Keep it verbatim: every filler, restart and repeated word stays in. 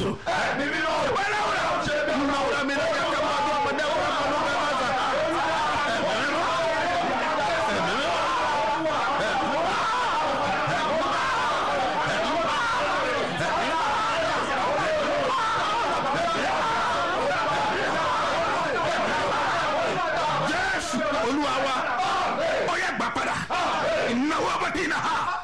Jésù. Wẹ́rẹ́ wẹ́rẹ́ nínú ọ̀rọ̀ mi lọ́jọ́ kẹ́ máa dún ọmọdé wọn máa ló fẹ́ máa sà. Jésù Olúwa wa ó yẹ gbà padà ìnáwó ọmọdé náà.